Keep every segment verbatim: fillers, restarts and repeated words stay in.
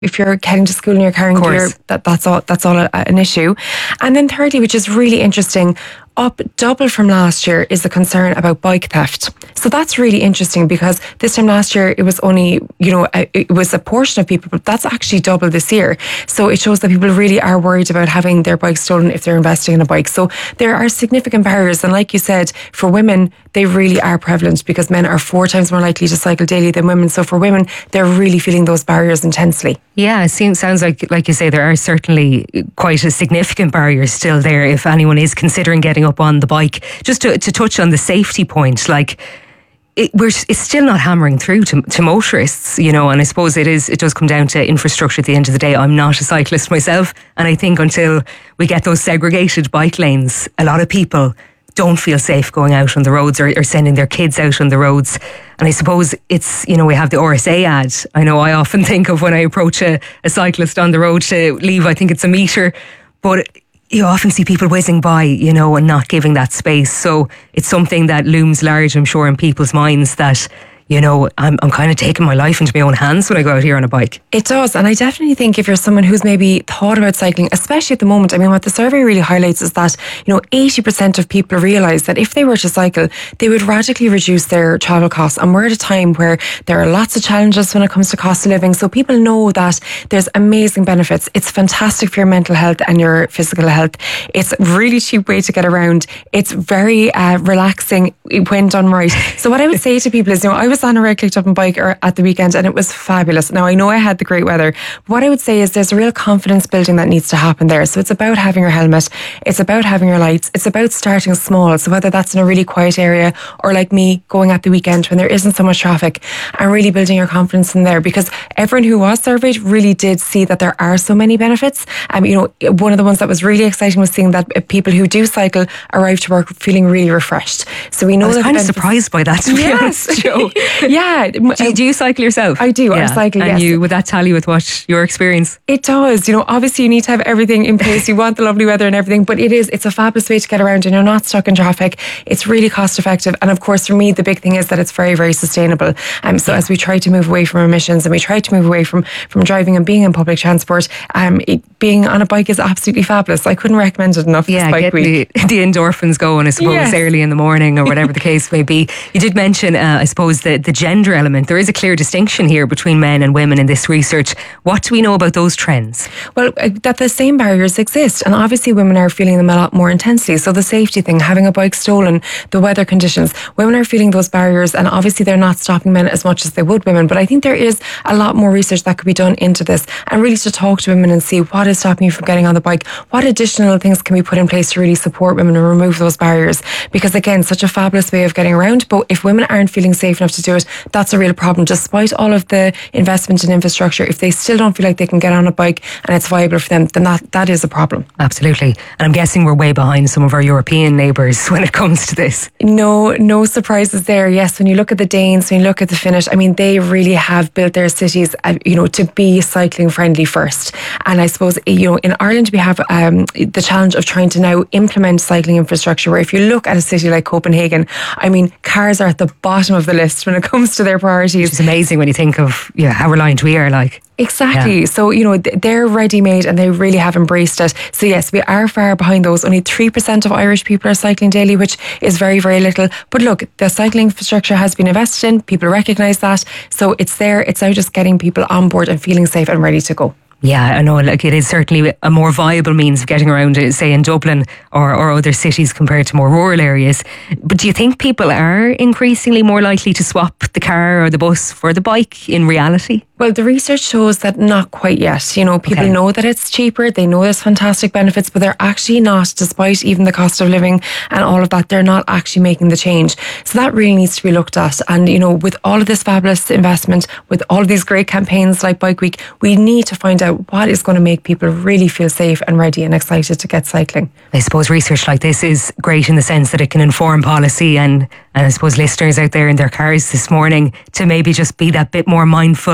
if you're heading to school in your car and gear, that, that's all, that's all a, an issue. And then thirdly, which is really interesting, up double from last year is the concern about bike theft. So that's really interesting because this time last year it was only, you know, a, it was a portion of people, but that's actually double this year. So it shows that people really are worried about having their bike stolen if they're investing in a bike. So there are significant barriers. And like you said, for women, they really are prevalent because men are four times more likely to cycle daily than women. So for women, they're really feeling those barriers intensely. Yeah, it seems, sounds like, like you say, there are certainly quite a significant barriers still there if anyone is considering getting up on the bike. Just to, to touch on the safety point, like it, we're it's still not hammering through to, to motorists, you know, and I suppose it is it does come down to infrastructure at the end of the day. I'm not a cyclist myself, and I think until we get those segregated bike lanes, a lot of people don't feel safe going out on the roads or, or sending their kids out on the roads. And I suppose it's, you know, we have the R S A ad. I know I often think of when I approach a, a cyclist on the road to leave, I think it's a metre, but you often see people whizzing by, you know, and not giving that space. So it's something that looms large, I'm sure, in people's minds that, you know, I'm, I'm kind of taking my life into my own hands when I go out here on a bike. It does. And I definitely think if you're someone who's maybe thought about cycling, especially at the moment, I mean, what the survey really highlights is that, you know, eighty percent of people realise that if they were to cycle, they would radically reduce their travel costs. And we're at a time where there are lots of challenges when it comes to cost of living. So people know that there's amazing benefits. It's fantastic for your mental health and your physical health. It's a really cheap way to get around. It's very uh, relaxing when done right. So what I would say to people is, you know, I was on a Red Click Dublin bike at the weekend and it was fabulous. Now I know I had the great weather. What I would say is there's a real confidence building that needs to happen there. So it's about having your helmet, it's about having your lights, it's about starting small. So whether that's in a really quiet area or like me going at the weekend when there isn't so much traffic, and really building your confidence in there, because everyone who was surveyed really did see that there are so many benefits. Um, you know, one of the ones that was really exciting was seeing that people who do cycle arrive to work feeling really refreshed. So we know I was that kind of surprised by that, to be yes. honest, Joe. Yeah. Do, do you cycle yourself? I do. Yeah. I cycle, and yes. you, would that tally with what your experience? It does. You know, obviously you need to have everything in place. You want the lovely weather and everything, but it is, it's a fabulous way to get around and you're not stuck in traffic. It's really cost effective. And of course, for me, the big thing is that it's very, very sustainable. Um, so yeah. as we try to move away from emissions and we try to move away from, from driving and being in public transport, um, it, being on a bike is absolutely fabulous. I couldn't recommend it enough. Yeah, this bike get week. The, the endorphins going, I suppose, yes. early in the morning or whatever the case may be. You did mention, uh, I suppose, the, the gender element. There is a clear distinction here between men and women in this research. What do we know about those trends? Well, uh, that the same barriers exist, and obviously women are feeling them a lot more intensely. So the safety thing, having a bike stolen, the weather conditions, women are feeling those barriers, and obviously they're not stopping men as much as they would women. But I think there is a lot more research that could be done into this, and really to talk to women and see what is stopping you from getting on the bike, what additional things can we put in place to really support women and remove those barriers. Because again, such a fabulous way of getting around, but if women aren't feeling safe enough to do it, that's a real problem. Despite all of the investment in infrastructure, if they still don't feel like they can get on a bike and it's viable for them, then that, that is a problem. Absolutely. And I'm guessing we're way behind some of our European neighbours when it comes to this. No, no surprises there. Yes, when you look at the Danes, when you look at the Finnish, I mean, they really have built their cities, uh, you know, to be cycling friendly first. And I suppose, you know, in Ireland we have um, the challenge of trying to now implement cycling infrastructure, where if you look at a city like Copenhagen, I mean, cars are at the bottom of the list when it comes to their priorities. Which is amazing when you think of yeah, how reliant we are, like. Exactly. Yeah. So, you know, they're ready-made and they really have embraced it. So yes, we are far behind those. Only three percent of Irish people are cycling daily, which is very, very little. But look, the cycling infrastructure has been invested in. People recognise that. So it's there. It's now just getting people on board and feeling safe and ready to go. Yeah, I know, like it is certainly a more viable means of getting around, say, in Dublin or, or other cities compared to more rural areas. But do you think people are increasingly more likely to swap the car or the bus for the bike in reality? Well, the research shows that not quite yet. You know, people okay. know that it's cheaper, they know there's fantastic benefits, but they're actually not, despite even the cost of living and all of that, they're not actually making the change. So that really needs to be looked at. And, you know, with all of this fabulous investment, with all of these great campaigns like Bike Week, we need to find out what is going to make people really feel safe and ready and excited to get cycling. I suppose research like this is great in the sense that it can inform policy, and, and I suppose listeners out there in their cars this morning to maybe just be that bit more mindful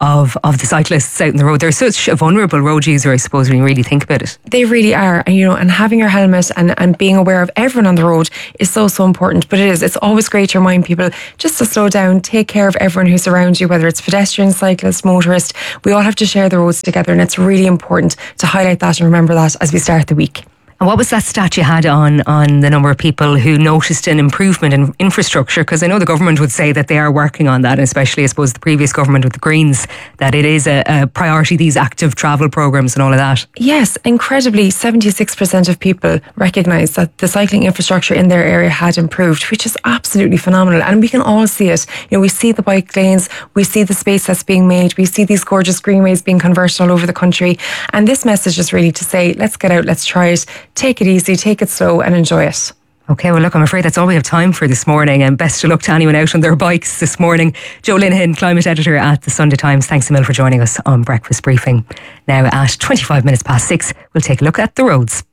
of, of the cyclists out in the road. They're such a vulnerable road user, I suppose, when you really think about it. They really are. And, you know, and having your helmet and, and being aware of everyone on the road is so, so important. But it is, it's always great to remind people just to slow down, take care of everyone who's around you, whether it's pedestrian, cyclist, motorist. We all have to share the roads together, and it's really important to highlight that and remember that as we start the week. And what was that stat you had on, on the number of people who noticed an improvement in infrastructure? Because I know the government would say that they are working on that, and especially, I suppose, the previous government with the Greens, that it is a, a priority, these active travel programmes and all of that. Yes, incredibly, seventy-six percent of people recognise that the cycling infrastructure in their area had improved, which is absolutely phenomenal. And we can all see it. You know, we see the bike lanes, we see the space that's being made, we see these gorgeous greenways being converted all over the country. And this message is really to say, let's get out, let's try it. Take it easy, take it slow and enjoy it. Okay, well look, I'm afraid that's all we have time for this morning, and best of luck to anyone out on their bikes this morning. Joe Linehan, climate editor at the Sunday Times, thanks a mil for joining us on Breakfast Briefing. Now at twenty-five minutes past six, we'll take a look at the roads.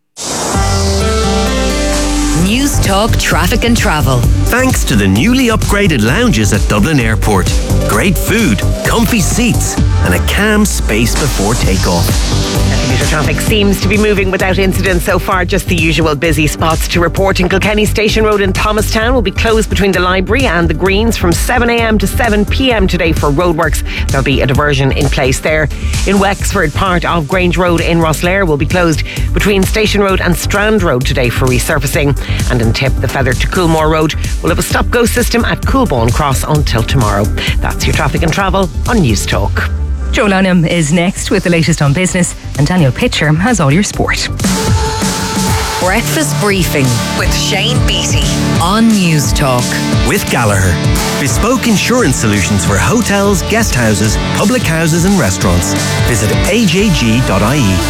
News Talk Traffic and Travel. Thanks to the newly upgraded lounges at Dublin Airport. Great food, comfy seats and a calm space before takeoff. Meter traffic seems to be moving without incident so far. Just the usual busy spots to report. In Kilkenny, Station Road in Thomastown will be closed between the library and the Greens from seven a.m. to seven p.m. today for roadworks. There'll be a diversion in place there. In Wexford, part of Grange Road in Rosslare will be closed between Station Road and Strand Road today for resurfacing. And in Tip, the Feather to Coolmore Road will have a stop-go system at Coolbawn Cross until tomorrow. That's your traffic and travel on News Talk. Joe Lanham is next with the latest on business, and Daniel Pitcher has all your sport. Breakfast Briefing with Shane Beattie on News Talk. With Gallagher, bespoke insurance solutions for hotels, guest houses, public houses and restaurants. Visit a j g dot i e.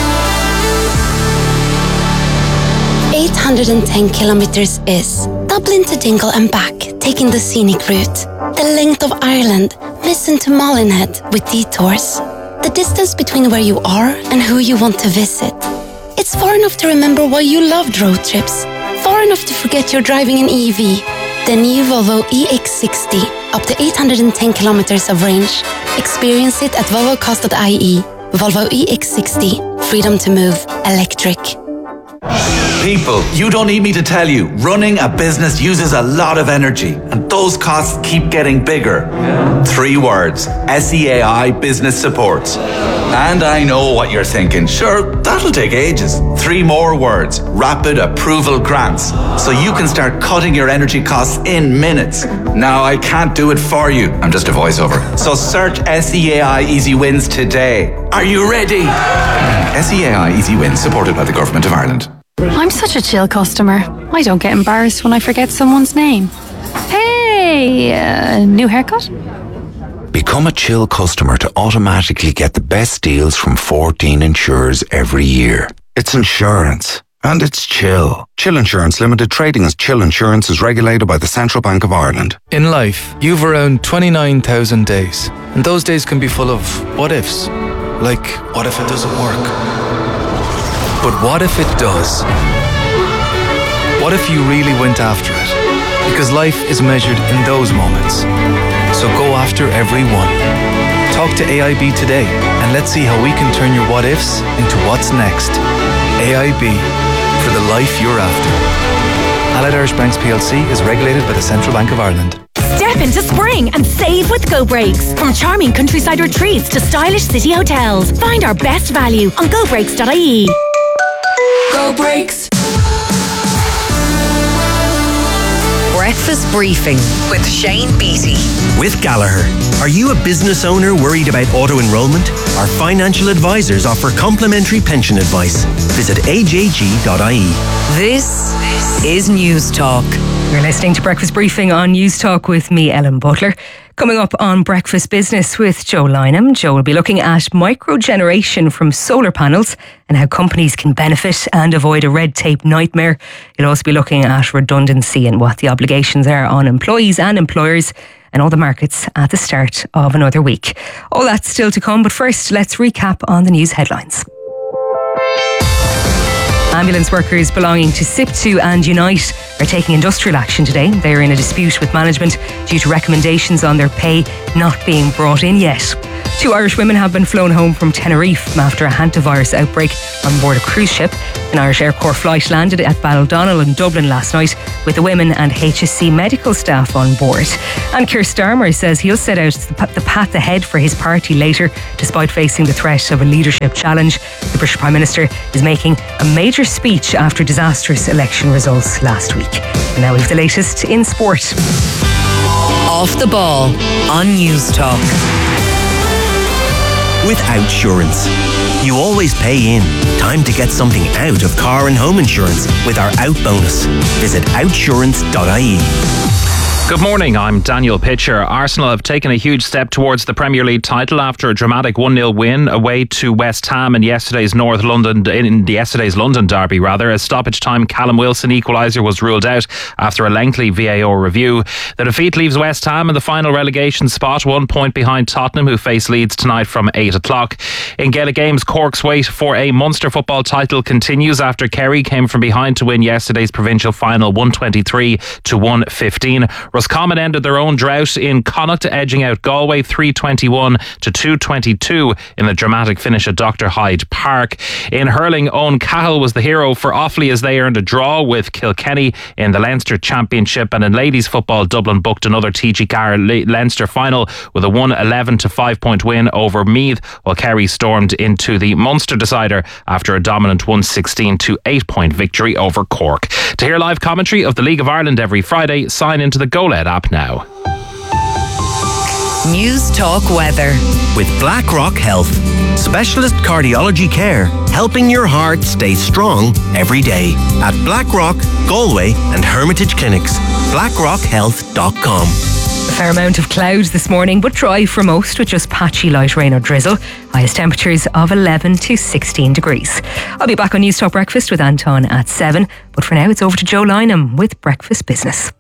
eight hundred ten kilometres is Dublin to Dingle and back, taking the scenic route. The length of Ireland, listen to Molinhead with detours. The distance between where you are and who you want to visit. It's far enough to remember why you loved road trips. Far enough to forget you're driving an E V. The new Volvo E X sixty, up to eight hundred ten kilometres of range. Experience it at volvo cars dot i e. Volvo E X sixty, freedom to move, electric. People, you don't need me to tell you, running a business uses a lot of energy, and those costs keep getting bigger. Yeah. Three words, S E A I Business Support. And I know what you're thinking, sure, that'll take ages. Three more words, Rapid Approval Grants, so you can start cutting your energy costs in minutes. Now, I can't do it for you, I'm just a voiceover. So search S E A I Easy Wins today. Are you ready? S E A I Easy Wins, supported by the Government of Ireland. I'm such a chill customer. I don't get embarrassed when I forget someone's name. Hey, uh, new haircut? Become a chill customer to automatically get the best deals from fourteen insurers every year. It's insurance. And it's chill. Chill Insurance Limited, trading as Chill Insurance, is regulated by the Central Bank of Ireland. In life, you've around twenty-nine thousand days. And those days can be full of what ifs. Like, what if it doesn't work? But what if it does? What if you really went after it? Because life is measured in those moments. So go after every one. Talk to A I B today and let's see how we can turn your what ifs into what's next. A I B, for the life you're after. Allied Irish Banks P L C is regulated by the Central Bank of Ireland. Step into spring and save with Go Breaks. From charming countryside retreats to stylish city hotels. Find our best value on go breaks dot i e. Go Breaks. Breakfast Briefing with Shane Beattie. With Gallagher. Are you a business owner worried about auto enrolment? Our financial advisors offer complimentary pension advice. Visit a j g dot i e. This is News Talk. You're listening to Breakfast Briefing on News Talk with me, Ellen Butler. Coming up on Breakfast Business with Joe Lineham. Joe will be looking at microgeneration from solar panels and how companies can benefit and avoid a red tape nightmare. You'll also be looking at redundancy and what the obligations are on employees and employers and all the markets at the start of another week. All that's still to come, but first let's recap on the news headlines. Ambulance workers belonging to S I P two and Unite are taking industrial action today. They are in a dispute with management due to recommendations on their pay not being brought in yet. Two Irish women have been flown home from Tenerife after a hantavirus outbreak on board a cruise ship. An Irish Air Corps flight landed at Ballydonnell in Dublin last night with the women and H S C medical staff on board. And Keir Starmer says he'll set out the path ahead for his party later, despite facing the threat of a leadership challenge. The British Prime Minister is making a major speech after disastrous election results last week. And now we've the latest in sport. Off the Ball on News Talk. With Outsurance, you always pay in. Time to get something out of car and home insurance with our Out bonus. Visit outsurance dot I E. Good morning, I'm Daniel Pitcher. Arsenal have taken a huge step towards the Premier League title after a dramatic one nil win away to West Ham in yesterday's North London, in yesterday's London derby rather. A stoppage time Callum Wilson equaliser was ruled out after a lengthy V A R review. The defeat leaves West Ham in the final relegation spot, one point behind Tottenham, who face Leeds tonight from eight o'clock. In Gaelic Games, Cork's wait for a Munster football title continues after Kerry came from behind to win yesterday's provincial final one twenty-three to one fifteen. Roscommon ended their own drought in Connacht, edging out Galway three twenty-one to two twenty-two in the dramatic finish at Doctor Hyde Park. In hurling, Owen Cahill was the hero for Offaly as they earned a draw with Kilkenny in the Leinster Championship. And in ladies football, Dublin booked another T G Carr Leinster final with a one eleven to five point win over Meath, while Kerry stormed into the Munster decider after a dominant one sixteen to eight point victory over Cork. To hear live commentary of the League of Ireland every Friday, sign into the GoLed app now. News Talk weather. With BlackRock Health, specialist cardiology care, helping your heart stay strong every day. At BlackRock, Galway and Hermitage Clinics. blackrock health dot com. A fair amount of clouds this morning, but dry for most, with just patchy light rain or drizzle. Highest temperatures of eleven to sixteen degrees. I'll be back on News Talk Breakfast with Anton at seven, but for now it's over to Joe Lynham with Breakfast Business.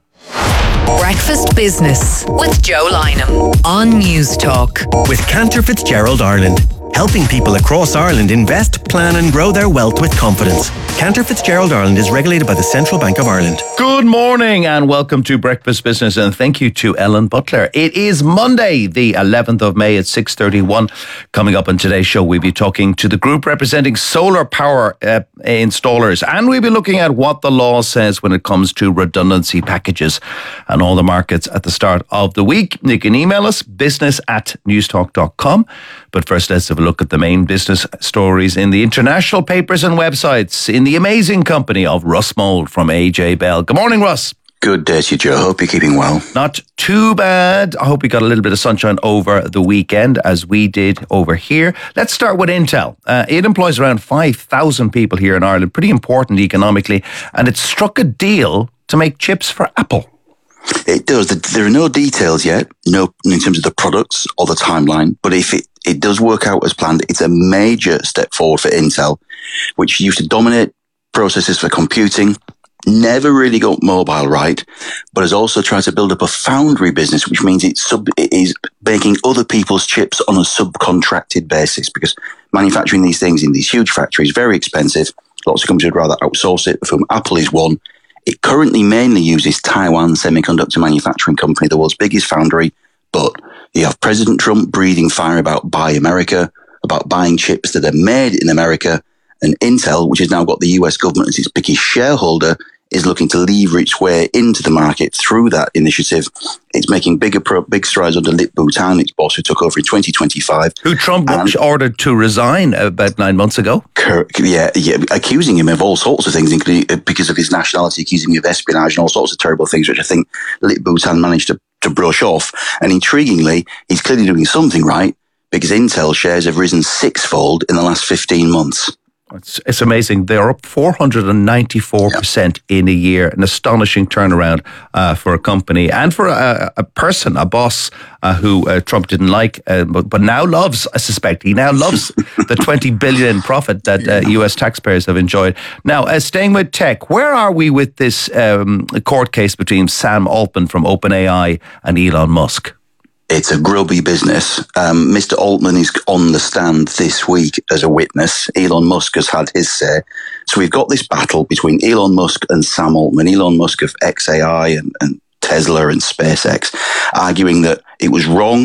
Breakfast Business with Joe Lynham on News Talk. With Cantor Fitzgerald Ireland, helping people across Ireland invest, plan and grow their wealth with confidence. Cantor Fitzgerald Ireland is regulated by the Central Bank of Ireland. Good morning and welcome to Breakfast Business, and thank you to Ellen Butler. It is Monday, the eleventh of May at six thirty-one. Coming up on today's show, we'll be talking to the group representing solar power uh, installers, and we'll be looking at what the law says when it comes to redundancy packages and all the markets at the start of the week. You can email us, business at newstalk dot com. But first, let's have a look at the main business stories in the international papers and websites in the amazing company of Russ Mould from A J Bell. Good morning, Russ. Good day to you, Joe. Hope you're keeping well. Not too bad. I hope we got a little bit of sunshine over the weekend, as we did over here. Let's start with Intel. Uh, it employs around five thousand people here in Ireland, pretty important economically, and it struck a deal to make chips for Apple. It does. There are no details yet, no in terms of the products or the timeline, but if it, it does work out as planned, it's a major step forward for Intel, which used to dominate processors for computing, never really got mobile right, but has also tried to build up a foundry business, which means it's sub, it is making other people's chips on a subcontracted basis, because manufacturing these things in these huge factories is very expensive. Lots of companies would rather outsource it, of whom Apple is one. It currently mainly uses Taiwan Semiconductor Manufacturing Company, the world's biggest foundry, but you have President Trump breathing fire about Buy America, about buying chips that are made in America, and Intel, which has now got the U S government as its biggest shareholder, is looking to lever its way into the market through that initiative. It's making bigger pro- big strides under Lip-Bu Tan, its boss, who took over in twenty twenty-five. Who Trump and, ordered to resign about nine months ago. Yeah, yeah, accusing him of all sorts of things, including because of his nationality, accusing him of espionage and all sorts of terrible things, which I think Lip-Bu Tan managed to, to brush off. And intriguingly, he's clearly doing something right, because Intel shares have risen sixfold in the last fifteen months. It's, it's amazing. They're up four hundred ninety-four percent in a year. An astonishing turnaround uh, for a company and for a, a person, a boss uh, who uh, Trump didn't like, uh, but, but now loves, I suspect. He now loves the twenty billion dollars profit that uh, U S taxpayers have enjoyed. Now, uh, staying with tech, where are we with this um, court case between Sam Altman from OpenAI and Elon Musk? It's a grubby business. Um, Mister Altman is on the stand this week as a witness. Elon Musk has had his say. So we've got this battle between Elon Musk and Sam Altman. Elon Musk of X A I and, and Tesla and SpaceX, arguing that it was wrong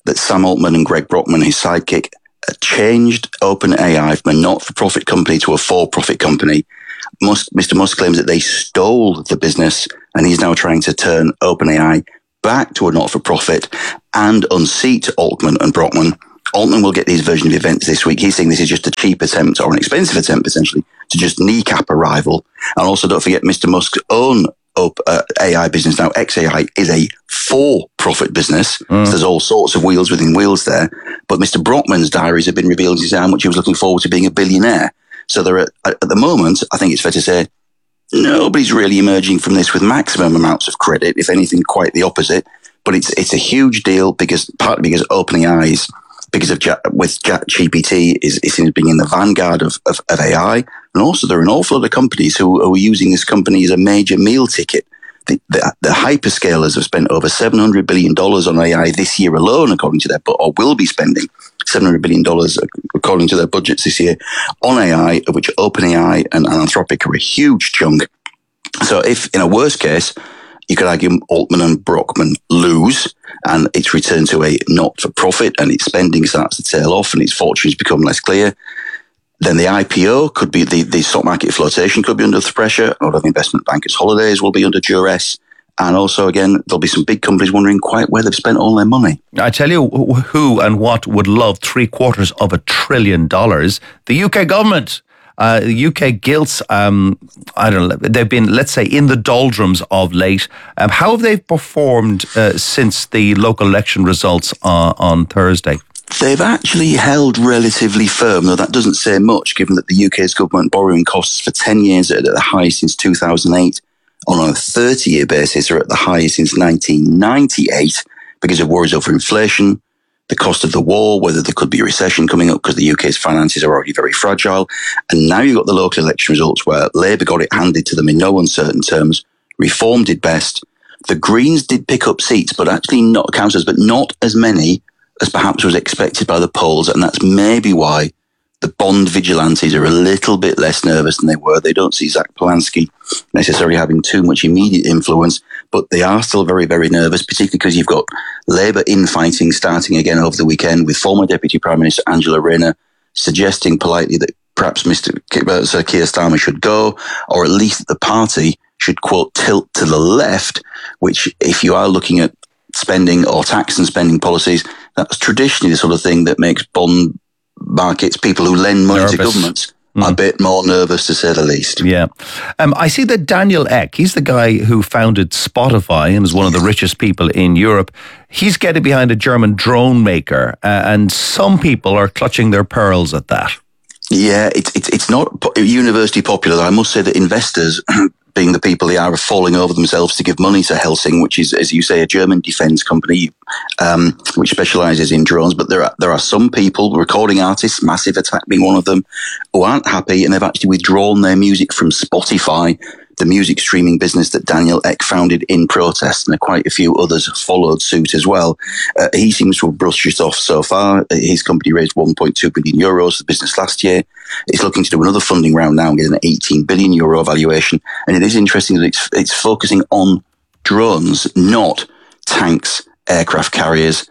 that Sam Altman and Greg Brockman, his sidekick, changed OpenAI from a not-for-profit company to a for-profit company. Musk, Mister Musk claims that they stole the business, and he's now trying to turn OpenAI back to a not-for-profit and unseat Altman and Brockman. Altman will get these version of events this week. He's saying this is just a cheap attempt, or an expensive attempt, essentially, to just kneecap a rival. And also, don't forget, Mister Musk's own up, uh, A I business now, X A I, is a for-profit business. Mm. So there's all sorts of wheels within wheels there. But Mister Brockman's diaries have been revealed as how much he was looking forward to being a billionaire. So there are, at the moment, I think it's fair to say, nobody's really emerging from this with maximum amounts of credit, if anything, quite the opposite. But it's it's a huge deal because partly because OpenAI is, because of with ChatGPT is, is being in the vanguard of, of, of A I. And also there are an awful lot of companies who, who are using this company as a major meal ticket. The, the, the hyperscalers have spent over seven hundred billion dollars on A I this year alone, according to their, or will be spending seven hundred billion dollars according to their budgets this year on A I, of which OpenAI and, and Anthropic are a huge chunk. So if, in a worst case, you could argue Altman and Brockman lose and it's returned to a not-for-profit and its spending starts to tail off and its fortunes become less clear, then the I P O could be, the, the stock market flotation could be under pressure. A lot of investment bankers' holidays will be under duress. And also, again, there'll be some big companies wondering quite where they've spent all their money. I tell you who and what would love three quarters of a trillion dollars. The U K government. Uh, the U K gilts, um, I don't know, they've been, let's say, in the doldrums of late. Um, how have they performed uh, since the local election results uh, on Thursday? They've actually held relatively firm, though that doesn't say much, given that the U K's government borrowing costs for ten years are at the highest since two thousand eight. On a thirty-year basis are at the highest since nineteen ninety-eight because of worries over inflation, the cost of the war, whether there could be a recession coming up because the U K's finances are already very fragile. And now you've got the local election results where Labour got it handed to them in no uncertain terms. Reform did best. The Greens did pick up seats, but actually not councillors, but not as many as perhaps was expected by the polls. And that's maybe why the bond vigilantes are a little bit less nervous than they were. They don't see Zach Polanski necessarily having too much immediate influence, but they are still very, very nervous, particularly because you've got Labour infighting starting again over the weekend with former Deputy Prime Minister Angela Rayner suggesting politely that perhaps Mister Sir Keir Starmer should go, or at least that the party should, quote, tilt to the left, which if you are looking at spending or tax and spending policies, that's traditionally the sort of thing that makes bond markets, people who lend money nervous. to governments, mm. a bit more nervous, to say the least. Yeah. Um, I see that Daniel Ek, he's the guy who founded Spotify and is one of the richest people in Europe. He's getting behind a German drone maker, uh, and some people are clutching their pearls at that. Yeah, it's it's it's not universally popular. I must say that investors, being the people they are, are falling over themselves to give money to Helsing, which is, as you say, a German defence company um, which specialises in drones. But there are there are some people, recording artists, Massive Attack being one of them, who aren't happy, and they've actually withdrawn their music from Spotify, the music streaming business that Daniel Ek founded in protest, and quite a few others followed suit as well. Uh, he seems to have brushed it off so far. His company raised one point two billion euros for the business last year. It's looking to do another funding round now and get an eighteen billion euro valuation. And it is interesting that it's, it's focusing on drones, not tanks, aircraft carriers,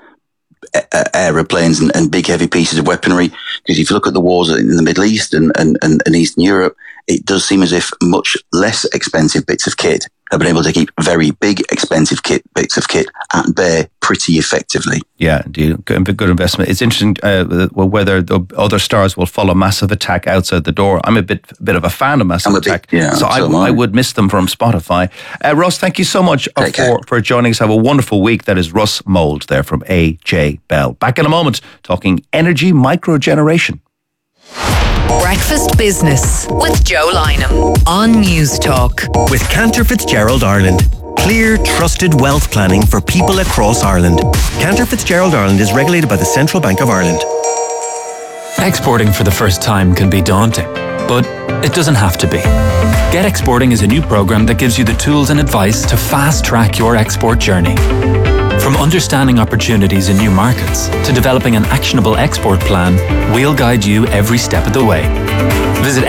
aeroplanes and, and big heavy pieces of weaponry. Because if you look at the wars in the Middle East and, and, and, and Eastern Europe, it does seem as if much less expensive bits of kit have been able to keep very big, expensive kit bits of kit at bay pretty effectively. Yeah, indeed. Good, good investment. It's interesting uh, whether the other stars will follow Massive Attack outside the door. I'm a bit bit of a fan of Massive Attack, bit, yeah, so, so I, I would miss them from Spotify. Uh, Russ, thank you so much uh, for, for joining us. Have a wonderful week. That is Russ Mould there from A J Bell. Back in a moment, talking energy microgeneration. Breakfast Business with Joe Lynham on News Talk. With Cantor Fitzgerald Ireland. Clear, trusted wealth planning for people across Ireland. Cantor Fitzgerald Ireland is regulated by the Central Bank of Ireland. Exporting for the first time can be daunting, but it doesn't have to be. Get Exporting is a new program that gives you the tools and advice to fast-track your export journey. From understanding opportunities in new markets to developing an actionable export plan, we'll guide you every step of the way. Visit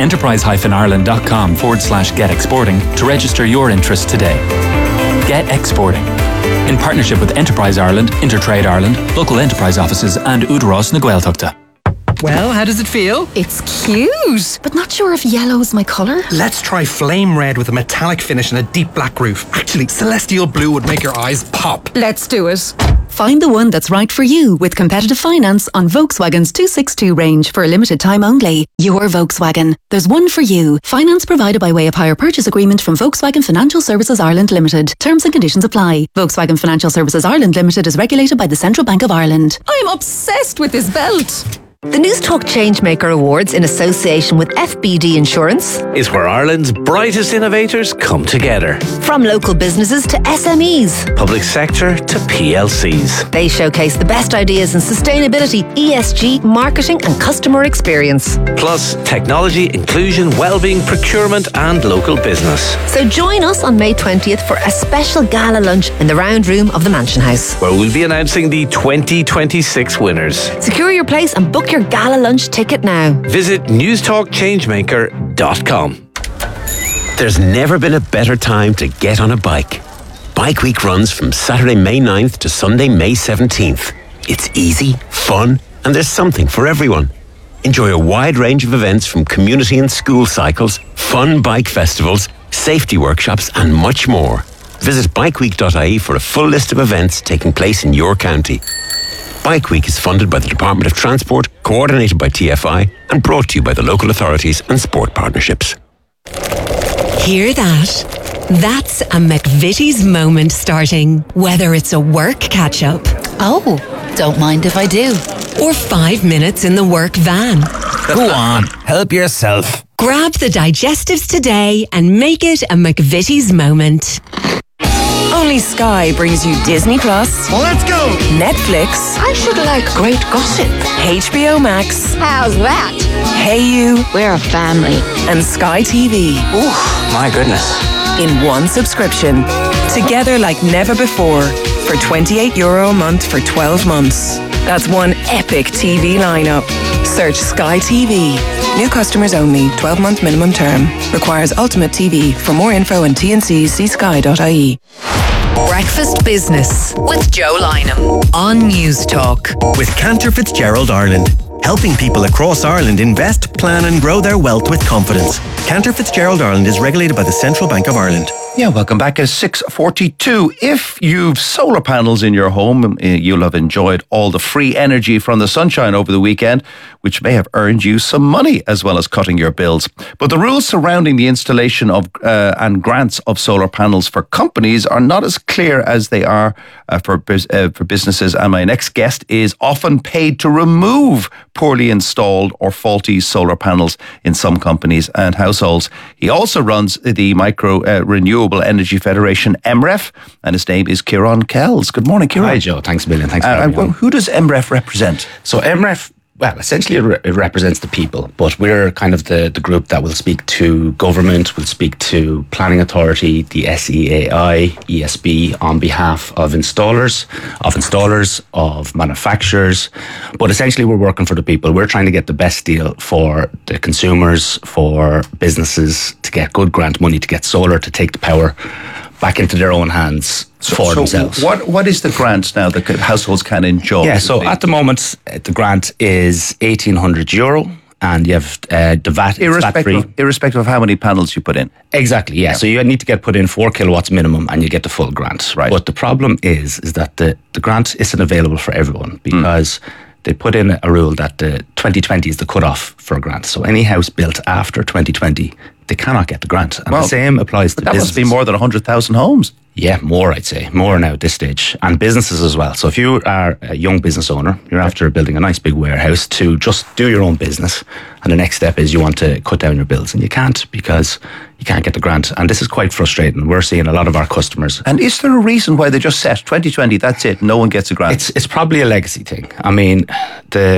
enterprise-ireland.com forward slash get exporting to register your interest today. Get Exporting. in partnership with Enterprise Ireland, Intertrade Ireland, local enterprise offices and Udaros na Gaeltachta. Well, how does it feel? It's cute, but not sure if yellow is my colour. Let's try flame red with a metallic finish and a deep black roof. Actually, celestial blue would make your eyes pop. Let's do it. Find the one that's right for you with competitive finance on Volkswagen's two sixty-two range for a limited time only. Your Volkswagen. There's one for you. Finance provided by way of hire purchase agreement from Volkswagen Financial Services Ireland Limited. Terms and conditions apply. Volkswagen Financial Services Ireland Limited is regulated by the Central Bank of Ireland. I'm obsessed with this belt. The Newstalk Changemaker Awards, in association with F B D Insurance, is where Ireland's brightest innovators come together. From local businesses to S M Es, public sector to P L Cs. They showcase the best ideas in sustainability, E S G, marketing and customer experience. Plus technology, inclusion, wellbeing, procurement and local business. So join us on May twentieth for a special gala lunch in the round room of the Mansion House, where we'll be announcing the twenty twenty-six winners. Secure your place and book your gala lunch ticket now. Visit newstalk changemaker dot com. There's never been a better time to get on a bike. Bike Week runs from Saturday, May ninth to Sunday, May seventeenth. It's easy, fun, and there's something for everyone. Enjoy a wide range of events from community and school cycles, fun bike festivals, safety workshops, and much more. Visit bike week dot I E for a full list of events taking place in your county. Bike Week is funded by the Department of Transport, coordinated by T F I, and brought to you by the local authorities and sport partnerships. Hear that? That's a McVitie's moment starting. Whether it's a work catch-up. Oh, don't mind if I do. Or five minutes in the work van. Go on, help yourself. Grab the digestives today and make it a McVitie's moment. Only Sky brings you Disney Plus. Well, let's go! Netflix. I should like great gossip. H B O Max. How's that? Hey You. We're a family. And Sky T V. Ooh, my goodness. In one subscription. Together like never before. For twenty-eight euro a month for twelve months. That's one epic T V lineup. Search Sky T V. New customers only. twelve-month minimum term. Requires Ultimate T V. For more info and T and Cs, see sky dot I E. Breakfast Business with Joe Lynham on Newstalk. With Cantor Fitzgerald Ireland, helping people across Ireland invest, plan and grow their wealth with confidence. Cantor Fitzgerald Ireland is regulated by the Central Bank of Ireland. Yeah, welcome back at six forty-two. If you've solar panels in your home, you'll have enjoyed all the free energy from the sunshine over the weekend, which may have earned you some money as well as cutting your bills. But the rules surrounding the installation of uh, and grants of solar panels for companies are not as clear as they are uh, for, uh, for businesses. And my next guest is often paid to remove poorly installed or faulty solar panels in some companies and households. He also runs the Micro uh, Renewable Energy Federation, M R E F, and his name is Kieran Kells. Good morning, Kieran. Hi, Joe. Thanks a million. Thanks for uh, having me. Who does M R E F represent? So M R E F, well, essentially it, re- it represents the people, but we're kind of the, the group that will speak to government, will speak to planning authority, the S E A I, E S B on behalf of installers, of installers, of manufacturers. But essentially we're working for the people. We're trying to get the best deal for the consumers, for businesses to get good grant money, to get solar, to take the power back into their own hands so, for so themselves. What What is the grant now that households can enjoy? Yeah, so at the moment, the grant is eighteen hundred euro and you have uh, the V A T. Irrespective, of, irrespective of how many panels you put in? Exactly, yeah. yeah. So you need to get put in four kilowatts minimum and you get the full grant. Right. But the problem is, is that the, the grant isn't available for everyone because mm. they put in a rule that the twenty twenty is the cutoff for a grant. So any house built after twenty twenty, they cannot get the grant. And well, the same applies to that businesses. That must be more than one hundred thousand homes. Yeah, more, I'd say. More now at this stage. And businesses as well. So if you are a young business owner, you're after building a nice big warehouse to just do your own business. And the next step is you want to cut down your bills. And you can't because you can't get the grant. And this is quite frustrating. We're seeing a lot of our customers. And is there a reason why they just set twenty twenty, that's it, no one gets a grant? It's, it's probably a legacy thing. I mean, the...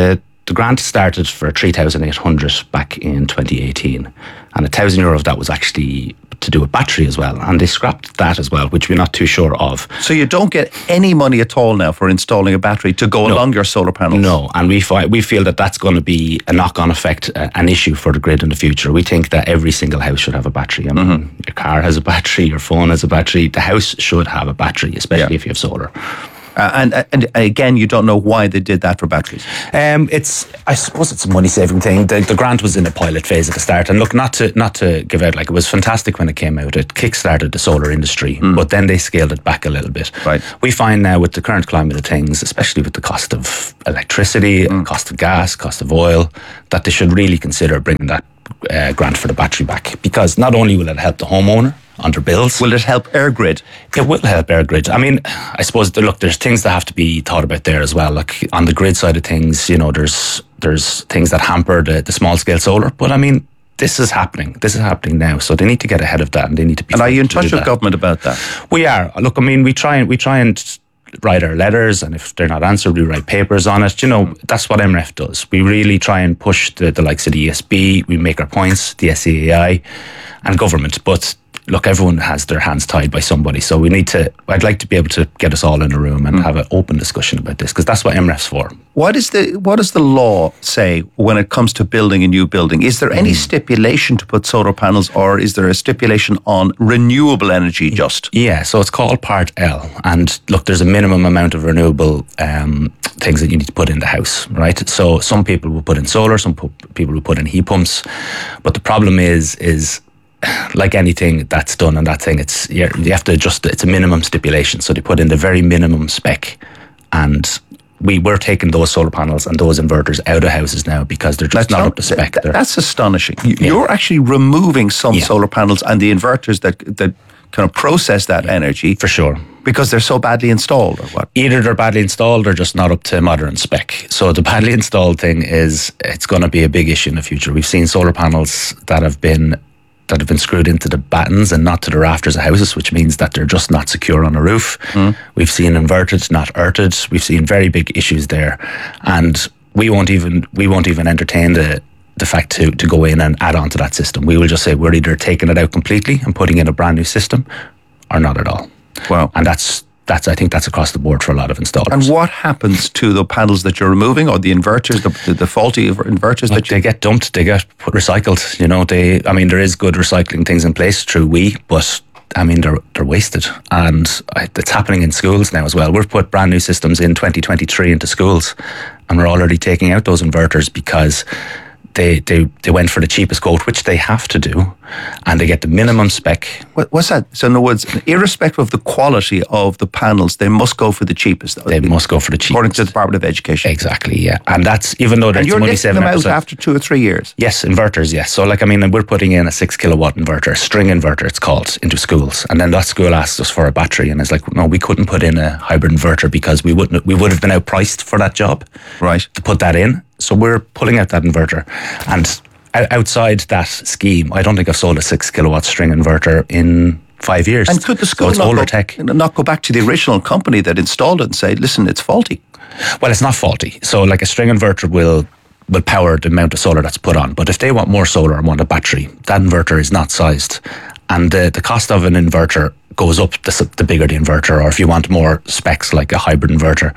the grant started for three thousand eight hundred back in twenty eighteen, and a thousand euro of that was actually to do a battery as well, and they scrapped that as well, which we're not too sure of. So you don't get any money at all now for installing a battery to go No. along your solar panels? No, and we fi- we feel that that's going to be a knock-on effect, uh, an issue for the grid in the future. We think that every single house should have a battery. I mean, Mm-hmm. your car has a battery, your phone has a battery. The house should have a battery, especially if you have solar. Uh, and, and again, you don't know why they did that for batteries. Um, it's, I suppose, it's a money-saving thing. The, the grant was in a pilot phase at the start, and look, not to not to give out, like, it was fantastic when it came out. It kick-started the solar industry, but then they scaled it back a little bit. Right. We find now with the current climate of things, especially with the cost of electricity, cost of gas, cost of oil, that they should really consider bringing that uh, grant for the battery back, because not only will it help the homeowner on their bills. Will it help EirGrid? It will help EirGrid. I mean, I suppose, that, look, there's things that have to be thought about there as well. Like, on the grid side of things, you know, there's there's things that hamper the, the small-scale solar. But, I mean, this is happening. This is happening now. So they need to get ahead of that, and they need to be... And are you in to touch do with that. government about that? We are. Look, I mean, we try and we try and write our letters, and if they're not answered, we write papers on it. You know, that's what M R E F does. We really try and push the, the likes of the E S B. We make our points, the S E A I, and government. But look, everyone has their hands tied by somebody, so we need to. I'd like to be able to get us all in a room and have an open discussion about this, because that's what M R E F's for. What is the what does the law say when it comes to building a new building? Is there any stipulation to put solar panels, or is there a stipulation on renewable energy just? Yeah, so it's called Part L, and look, there's a minimum amount of renewable um, things that you need to put in the house, right? So some people will put in solar, some pu- people will put in heat pumps, but the problem is is like anything that's done on that thing, it's you you have to adjust it. It's a minimum stipulation, so they put in the very minimum spec, and we were taking those solar panels and those inverters out of houses now because they're just not up to spec. Th- that's astonishing. You, You're actually removing some Yeah. solar panels and the inverters that that kind of process that energy for sure, because they're so badly installed, or what? Either they're badly installed or just not up to modern spec. So the badly installed thing is, it's going to be a big issue in the future. We've seen solar panels that have been that have been screwed into the battens and not to the rafters of houses, which means that they're just not secure on the roof. We've seen inverted, not earthed. We've seen very big issues there, and we won't even we won't even entertain the the fact to to go in and add on to that system. We will just say we're either taking it out completely and putting in a brand new system, or not at all. Wow. And that's that's I think that's across the board for a lot of installers. And what happens to the panels that you're removing, or the inverters, the, the, the faulty inverters Like, that you... they get dumped, they get put recycled. You know, they. I mean, there is good recycling things in place through we, but I mean, they're they're wasted, and I, it's happening in schools now as well. We've put brand new systems in twenty twenty-three into schools, and we're already taking out those inverters because they they they went for the cheapest quote, which they have to do, and they get the minimum spec. What, what's that? So in other words, irrespective of the quality of the panels, they must go for the cheapest. They must go for the cheapest, according to the Department of Education. Exactly, yeah, and that's even though And that's you're only lifting seven them out episodes. after two or three years. Yes, inverters, yes. So, like, I mean, we're putting in a six kilowatt inverter, a string inverter, it's called, into schools. And then that school asked us for a battery, and it's like, no, we couldn't put in a hybrid inverter because we wouldn't, we would have been outpriced for that job. Right. To put that in. So we're pulling out that inverter. And o- outside that scheme, I don't think I've sold a six kilowatt string inverter in five years. And could the school so it's not, older go, tech. not go back to the original company that installed it and say, listen, it's faulty? Well, it's not faulty. So, like, a string inverter will will power the amount of solar that's put on. But if they want more solar and want a battery, that inverter is not sized. And the, the cost of an inverter goes up the, s- the bigger the inverter, or if you want more specs like a hybrid inverter.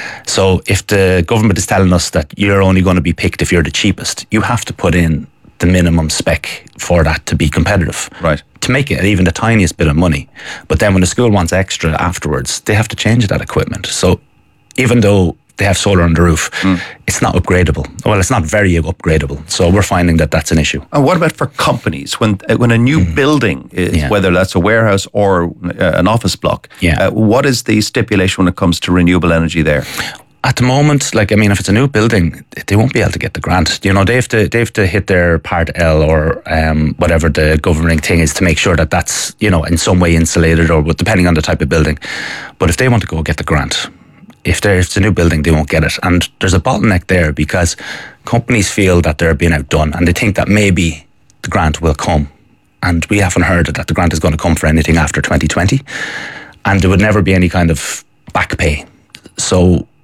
So if the government is telling us that you're only going to be picked if you're the cheapest, you have to put in the minimum spec for that to be competitive. Right. To make it even the tiniest bit of money. But then when the school wants extra afterwards, they have to change that equipment. So even though they have solar on the roof, it's not upgradable. Well, it's not very upgradable. So we're finding that that's an issue. And what about for companies? When uh, when a new building is, Yeah. whether that's a warehouse or uh, an office block, Yeah. uh, what is the stipulation when it comes to renewable energy there? At the moment, like, I mean, if it's a new building, they won't be able to get the grant. You know, they have to, they have to hit their Part L or um, whatever the governing thing is to make sure that that's, you know, in some way insulated, or depending on the type of building. But if they want to go get the grant, if, there, if it's a new building, they won't get it. And there's a bottleneck there because companies feel that they're being outdone, and they think that maybe the grant will come. And we haven't heard that the grant is going to come for anything after twenty twenty. And there would never be any kind of back pay. So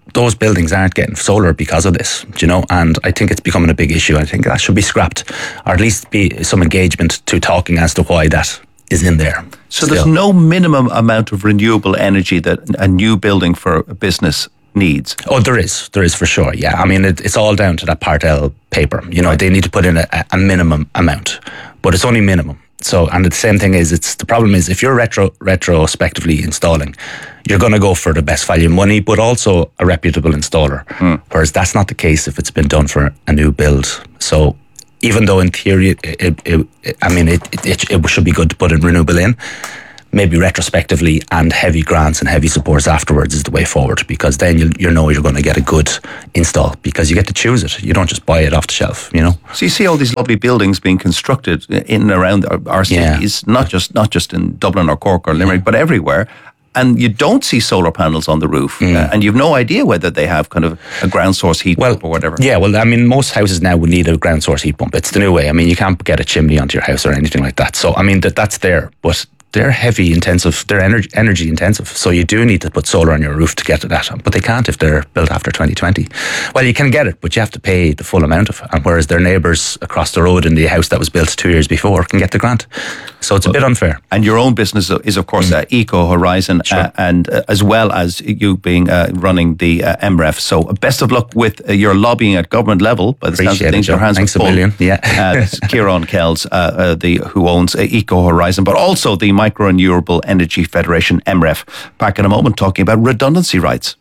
those buildings aren't getting solar because of this, do you know, and I think it's becoming a big issue. I think that should be scrapped, or at least be some engagement to talking as to why that is in there. So still. There's no minimum amount of renewable energy that a new building for a business needs? Oh, there is. There is for sure, yeah. I mean, it, it's all down to that Part L paper. You know, they need to put in a, a minimum amount, but it's only minimum. So, and the same thing is, it's the problem is if you're retro retrospectively installing, you're going to go for the best value money, but also a reputable installer. Mm. Whereas that's not the case if it's been done for a new build. So, even though in theory, it, it, it, I mean, it, it it should be good to put a renewable in, maybe retrospectively and heavy grants and heavy supports afterwards is the way forward, because then you you know you're going to get a good install because you get to choose it. You don't just buy it off the shelf, you know. So you see all these lovely buildings being constructed in and around our, our cities, yeah. not just not just in Dublin or Cork or Limerick, yeah. but everywhere. And you don't see solar panels on the roof, mm. uh, and you've no idea whether they have kind of a ground source heat well, pump or whatever. Yeah, well, I mean, most houses now would need a ground source heat pump. It's the new way. I mean, you can't get a chimney onto your house or anything like that. So, I mean, that that's there, but they're heavy intensive, they're energy, energy intensive. So you do need to put solar on your roof to get to that. But they can't if they're built after twenty twenty. Well, you can get it, but you have to pay the full amount of it. And whereas their neighbours across the road in the house that was built two years before can get the grant. So it's well, a bit unfair. And your own business is, of course, mm. uh, Eco Horizon, sure. uh, and uh, as well as you being uh, running the uh, M R E F. So best of luck with uh, your lobbying at government level. By the sounds of things, your hands Thanks are full. a million. Yeah. uh, Kieran Kells, uh, uh, the who owns uh, Eco Horizon, but also the Micro Renewable Energy Federation, M R E F. Back in a moment talking about redundancy rights.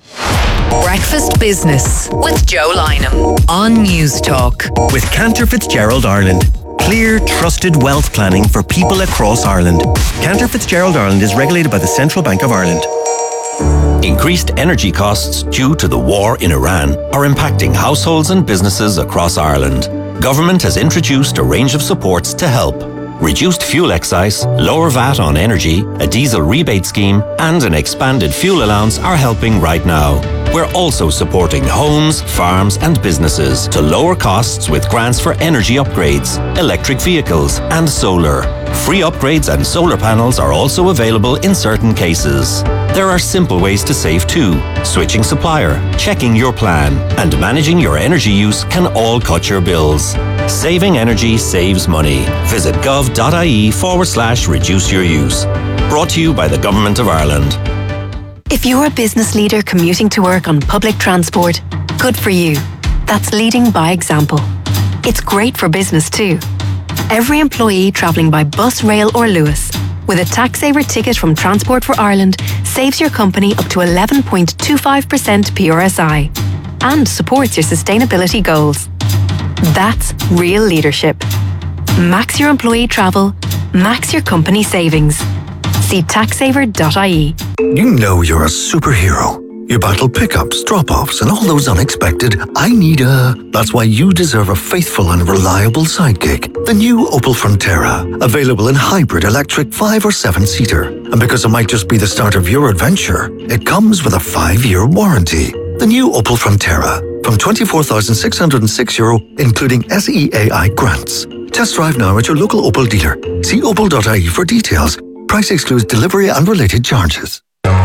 Breakfast Business with Joe Lynham on News Talk. With Cantor Fitzgerald Ireland. Clear, trusted wealth planning for people across Ireland. Cantor Fitzgerald Ireland is regulated by the Central Bank of Ireland. Increased energy costs due to the war in Iran are impacting households and businesses across Ireland. Government has introduced a range of supports to help. Reduced fuel excise, lower V A T on energy, a diesel rebate scheme, and an expanded fuel allowance are helping right now. We're also supporting homes, farms, and businesses to lower costs with grants for energy upgrades, electric vehicles, and solar. Free upgrades and solar panels are also available in certain cases. There are simple ways to save too. Switching supplier, checking your plan, and managing your energy use can all cut your bills. Saving energy saves money. Visit gov.ie forward slash reduce your use. Brought to you by the Government of Ireland. If you're a business leader commuting to work on public transport, good for you. That's leading by example. It's great for business too. Every employee travelling by bus, rail or Lewis with a tax-saver ticket from Transport for Ireland saves your company up to eleven point two five percent P R S I and supports your sustainability goals. That's real leadership. Max your employee travel, max your company savings. See tax saver dot I E. You know you're a superhero. You battle pickups, drop-offs, and all those unexpected I need a... That's why you deserve a faithful and reliable sidekick. The new Opel Frontera. Available in hybrid, electric, five or seven-seater. And because it might just be the start of your adventure, it comes with a five-year warranty. The new Opel Frontera. From twenty-four thousand six hundred six euro, including S E A I grants. Test drive now at your local Opel dealer. See opel dot I E for details. Price excludes delivery and related charges.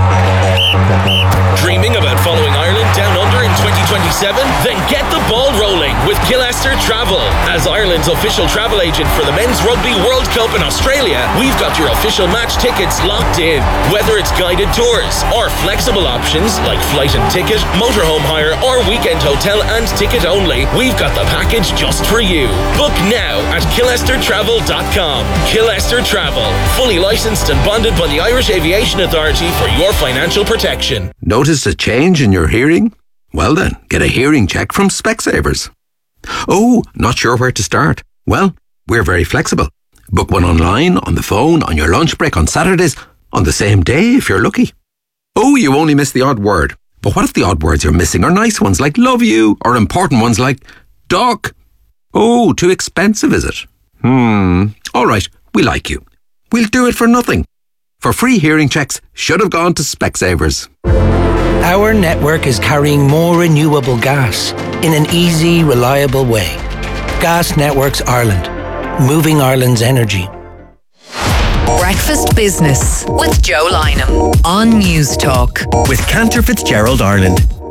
Dreaming about following Ireland down under in twenty twenty-seven? Then get the ball rolling with Killester Travel. As Ireland's official travel agent for the Men's Rugby World Cup in Australia, we've got your official match tickets locked in. Whether it's guided tours or flexible options like flight and ticket, motorhome hire, or weekend hotel and ticket only, we've got the package just for you. Book now at killester travel dot com. Killester Travel, fully licensed and bonded by the Irish Aviation Authority for your financial protection. Notice a change in your hearing? Well then, get a hearing check from Specsavers. Oh, not sure where to start? Well, we're very flexible. Book one online, on the phone, on your lunch break, on Saturdays, on the same day if you're lucky. Oh, you only miss the odd word. But what if the odd words you're missing are nice ones like love you, or important ones like duck? Oh, too expensive is it? Hmm, all right, we like you. We'll do it for nothing. For free hearing checks, should have gone to Specsavers. Our network is carrying more renewable gas in an easy, reliable way. Gas Networks Ireland, moving Ireland's energy. Breakfast Business with Joe Lynham on News Talk. With Cantor Fitzgerald Ireland.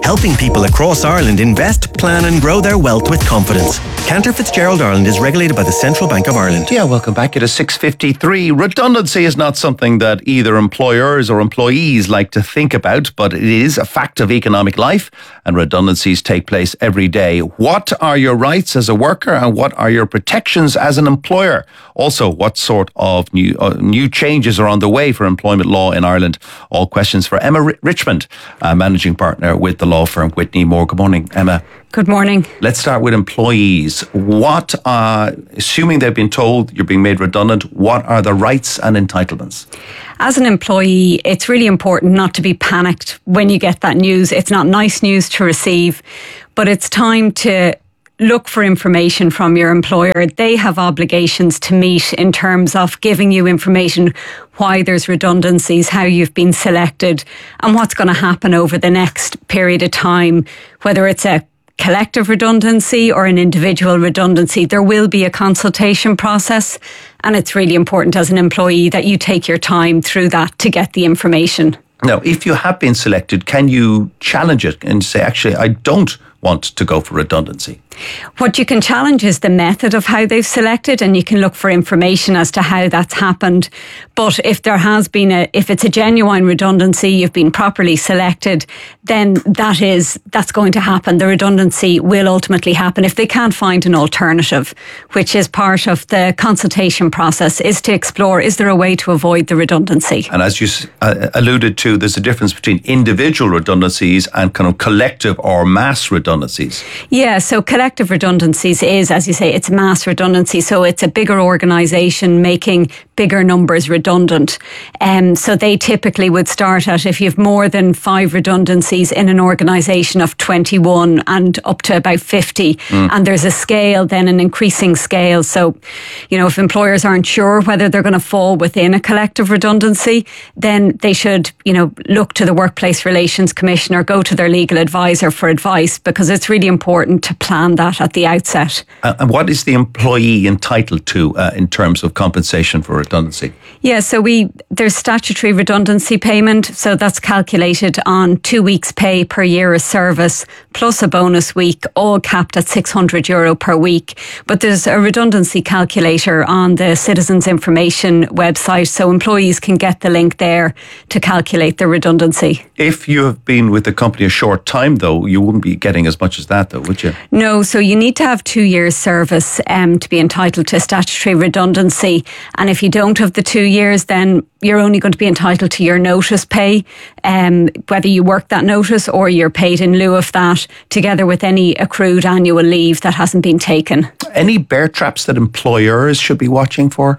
helping people across Ireland invest, plan and grow their wealth with confidence. Cantor Fitzgerald Ireland is regulated by the Central Bank of Ireland. Yeah, welcome back. It is six fifty-three. Redundancy is not something that either employers or employees like to think about, but it is a fact of economic life, and redundancies take place every day. What are your rights as a worker, and what are your protections as an employer? Also, what sort of new uh, new changes are on the way for employment law in Ireland? All questions for Emma R- Richmond, uh, managing partner with the law firm Whitney Moore. Good morning, Emma. Good morning. Let's start with employees. What, uh, assuming they've been told you're being made redundant, what are the rights and entitlements? As an employee, it's really important not to be panicked when you get that news. It's not nice news to receive, but it's time to look for information from your employer. They have obligations to meet in terms of giving you information, why there's redundancies, how you've been selected, and what's going to happen over the next period of time, whether it's a collective redundancy or an individual redundancy. There will be a consultation process, and it's really important as an employee that you take your time through that to get the information. Now, if you have been selected, can you challenge it and say, actually, I don't want to go for redundancy? What you can challenge is the method of how they've selected, and you can look for information as to how that's happened. But if there has been a, if it's a genuine redundancy, you've been properly selected, then that is, that's going to happen. The redundancy will ultimately happen. If they can't find an alternative, which is part of the consultation process, is to explore, is there a way to avoid the redundancy? And as you uh, alluded to, there's a difference between individual redundancies and kind of collective or mass redundancies. Yeah, so collective redundancies is, as you say, it's mass redundancy. So it's a bigger organisation making bigger numbers redundant. Um, so they typically would start at, if you have more than five redundancies in an organisation of twenty-one and up to about fifty. Mm. And there's a scale, then an increasing scale. So, you know, if employers aren't sure whether they're going to fall within a collective redundancy, then they should, you know, look to the Workplace Relations Commissioner, go to their legal advisor for advice, because it's really important to plan that at the outset. Uh, and what is the employee entitled to uh, in terms of compensation for redundancy? Yeah, so we there's statutory redundancy payment. So that's calculated on two weeks' pay per year of service, plus a bonus week, all capped at six hundred euro per week. But there's a redundancy calculator on the Citizens Information website, so employees can get the link there to calculate their redundancy. If you have been with the company a short time, though, you wouldn't be getting as much as that, though, would you? No, so you need to have two years service um, to be entitled to statutory redundancy. And if you don't have the two years, then you're only going to be entitled to your notice pay, um, whether you work that notice or you're paid in lieu of that, together with any accrued annual leave that hasn't been taken. Any bear traps that employers should be watching for?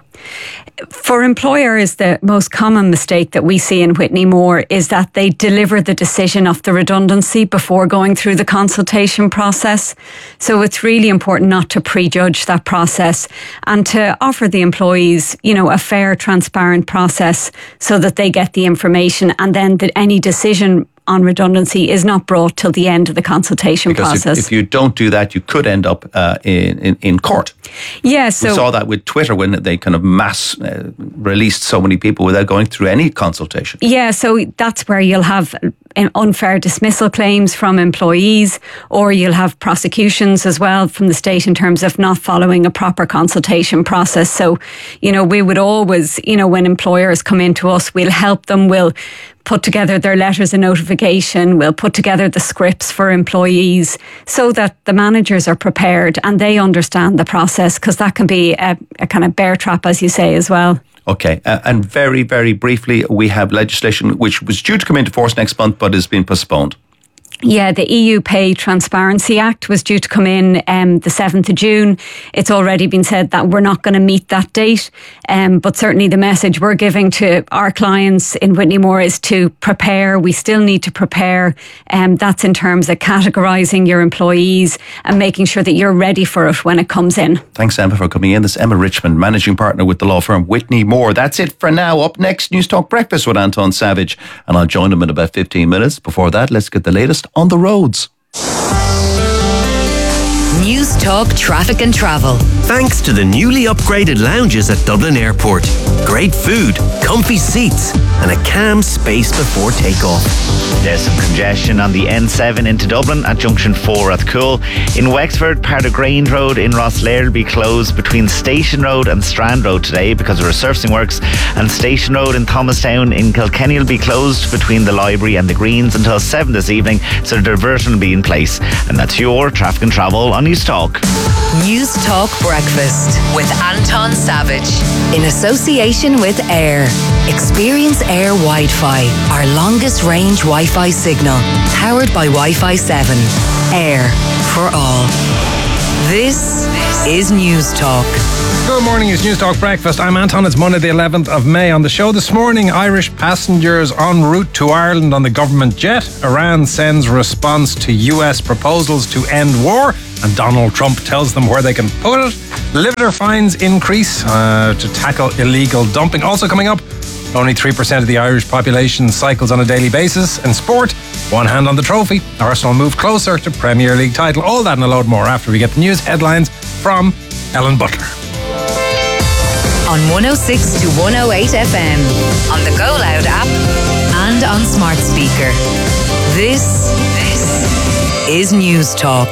For employers, the most common mistake that we see in Whitney Moore is that they deliver the decision of the redundancy before going through the consultation process. So it's really important not to prejudge that process and to offer the employees, you know, a fair, transparent process so that they get the information, and then that any decision on redundancy is not brought till the end of the consultation because process. If, if you don't do that, you could end up uh, in, in in court. Yeah, so we saw that with Twitter when they kind of mass uh, released so many people without going through any consultation. Yeah, so that's where you'll have unfair dismissal claims from employees, or you'll have prosecutions as well from the state in terms of not following a proper consultation process. So, you know, we would always, you know, when employers come into us, we'll help them, we'll put together their letters of notification, we'll put together the scripts for employees so that the managers are prepared and they understand the process, because that can be a, a kind of bear trap, as you say, as well. Okay, uh, and very, very briefly, we have legislation which was due to come into force next month but has been postponed. Yeah, the E U Pay Transparency Act was due to come in um, the seventh of June. It's already been said that we're not going to meet that date. Um, but certainly the message we're giving to our clients in Whitney Moore is to prepare. We still need to prepare. Um, that's in terms of categorising your employees and making sure that you're ready for it when it comes in. Thanks, Emma, for coming in. This is Emma Richmond, managing partner with the law firm Whitney Moore. That's it for now. Up next, News Talk Breakfast with Anton Savage. And I'll join him in about fifteen minutes. Before that, let's get the latest on the roads. News Talk Traffic and Travel. thanks to the newly upgraded lounges at Dublin Airport. Great food, comfy seats, and a calm space before takeoff. There's some congestion on the N seven into Dublin at Junction four at Cool. In Wexford, part of Grange Road in Rosslare will be closed between Station Road and Strand Road today because of resurfacing works, and Station Road in Thomastown in Kilkenny will be closed between the library and the Greens until seven this evening, so the diversion will be in place. And that's your traffic and travel on News Talk. News Talk Breakfast with Anton Savage in association with Air. Experience Air Wi-Fi, our longest range Wi-Fi signal, powered by Wi-Fi seven. Air for all. This is News Talk. Good morning, it's News Talk Breakfast. I'm Anton. It's Monday the eleventh of May. On the show this morning, Irish passengers en route to Ireland on the government jet. Iran sends response to U S proposals to end war, and Donald Trump tells them where they can put it. Litter fines increase uh, to tackle illegal dumping. Also coming up, only three percent of the Irish population cycles on a daily basis. And sport, one hand on the trophy. Arsenal move closer to Premier League title. All that and a load more after we get the news headlines from Ellen Butler. On one oh six to one oh eight F M, on the Go Loud app, and on smart speaker. This, this is News Talk.